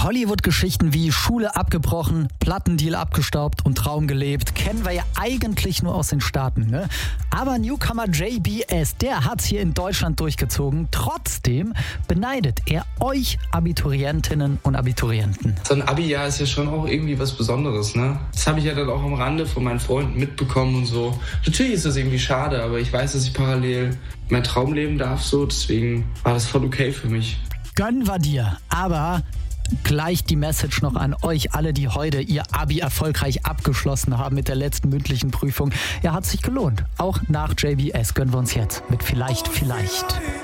Hollywood-Geschichten wie Schule abgebrochen, Plattendeal abgestaubt und Traum gelebt kennen wir ja eigentlich nur aus den Staaten, ne? Aber Newcomer JBS, der hat's hier in Deutschland durchgezogen. Trotzdem beneidet er euch Abiturientinnen und Abiturienten. So ein Abi-Jahr ist ja schon auch irgendwie was Besonderes, ne? Das habe ich ja dann auch am Rande von meinen Freunden mitbekommen und so. Natürlich ist das irgendwie schade, aber ich weiß, dass ich parallel mein Traum leben darf, so. Deswegen war das voll okay für mich. Gönnen wir dir, aber gleich die Message noch an euch alle, die heute ihr Abi erfolgreich abgeschlossen haben mit der letzten mündlichen Prüfung. Ja, hat sich gelohnt. Auch nach JBS gönnen wir uns jetzt mit Vielleicht.